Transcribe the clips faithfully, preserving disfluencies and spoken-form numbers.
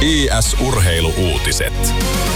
I S-urheiluuutiset.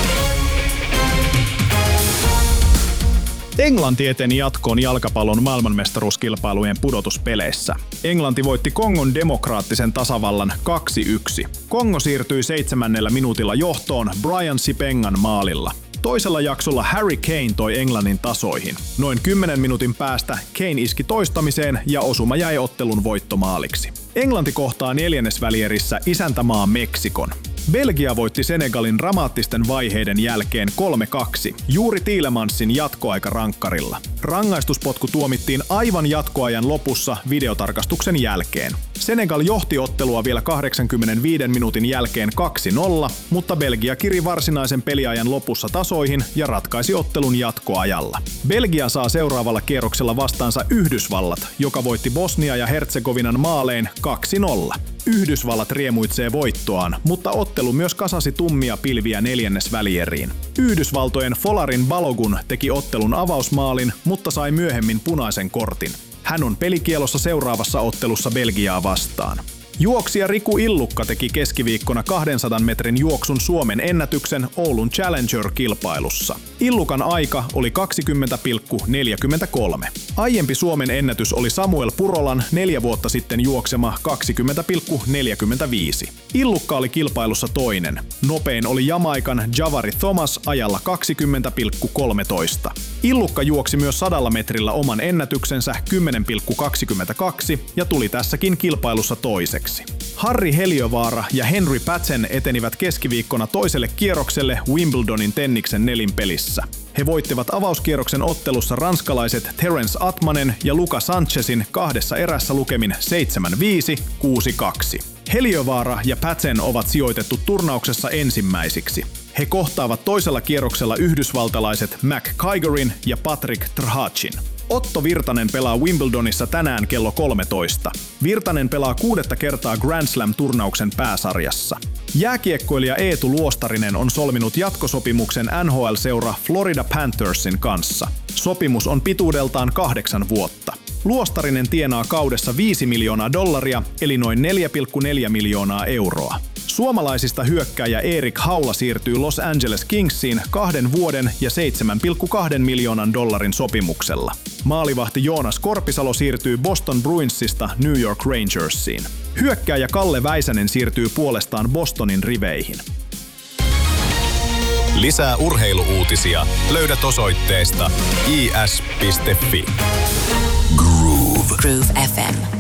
Englanti eteni jatkoon jalkapallon maailmanmestaruuskilpailujen pudotuspeleissä. Englanti voitti Kongon demokraattisen tasavallan kaksi yksi. Kongo siirtyi seitsemännellä minuutilla johtoon Brian Sipengan maalilla. Toisella jaksolla Harry Kane toi Englannin tasoihin. Noin kymmenen minuutin päästä Kane iski toistamiseen ja osuma jäi ottelun voittomaaliksi. Englanti kohtaa neljännesvälierissä isäntämaa Meksikon. Belgia voitti Senegalin dramaattisten vaiheiden jälkeen kolme kaksi, juuri Tielemansin jatkoaikarankkarilla. Rangaistuspotku tuomittiin aivan jatkoajan lopussa videotarkastuksen jälkeen. Senegal johti ottelua vielä kahdeksankymmenenviiden minuutin jälkeen kaksi nolla, mutta Belgia kiri varsinaisen peliajan lopussa tasoihin ja ratkaisi ottelun jatkoajalla. Belgia saa seuraavalla kierroksella vastaansa Yhdysvallat, joka voitti Bosnia ja Hertsegovinan maalein kaksi nolla. Yhdysvallat riemuitsee voittoaan, mutta ottelu myös kasasi tummia pilviä neljännesvälieriin. Yhdysvaltojen Folarin Balogun teki ottelun avausmaalin, mutta sai myöhemmin punaisen kortin. Hän on pelikielossa seuraavassa ottelussa Belgiaa vastaan. Juoksija Riku Illukka teki keskiviikkona kahdensadan metrin juoksun Suomen ennätyksen Oulun Challenger-kilpailussa. Illukan aika oli kaksikymmentä pilkku neljäkymmentäkolme. Aiempi Suomen ennätys oli Samuel Purolan neljä vuotta sitten juoksema kaksikymmentä pilkku neljäkymmentäviisi. Illukka oli kilpailussa toinen. Nopein oli Jamaikan Javari Thomas ajalla kaksikymmentä pilkku kolmetoista. Illukka juoksi myös sadalla metrillä oman ennätyksensä kymmenen pilkku kaksikymmentäkaksi ja tuli tässäkin kilpailussa toiseksi. Harri Heliövaara ja Henry Patsen etenivät keskiviikkona toiselle kierrokselle Wimbledonin tenniksen nelinpelissä. He voittivat avauskierroksen ottelussa ranskalaiset Terence Atmanen ja Luka Sanchezin kahdessa erässä lukemin seitsemän viisi, kuusi kaksi. Heliövaara ja Patsen ovat sijoitettu turnauksessa ensimmäisiksi. He kohtaavat toisella kierroksella yhdysvaltalaiset Mac Kigerin ja Patrick Trhacin. Otto Virtanen pelaa Wimbledonissa tänään kello kolmetoista. Virtanen pelaa kuudetta kertaa Grand Slam-turnauksen pääsarjassa. Jääkiekkoilija Eetu Luostarinen on solminut jatkosopimuksen N H L-seura Florida Panthersin kanssa. Sopimus on pituudeltaan kahdeksan vuotta. Luostarinen tienaa kaudessa viisi miljoonaa dollaria, eli noin neljä pilkku neljä miljoonaa euroa. Suomalaisista hyökkääjä Erik Haula siirtyy Los Angeles Kingsiin kahden vuoden ja seitsemän pilkku kaksi miljoonan dollarin sopimuksella. Maalivahti Joonas Korpisalo siirtyy Boston Bruinsista New York Rangersiin. Hyökkääjä Kalle Väisänen siirtyy puolestaan Bostonin riveihin. Lisää urheiluuutisia löydät osoitteesta i s piste f i. Groove. Groove F M.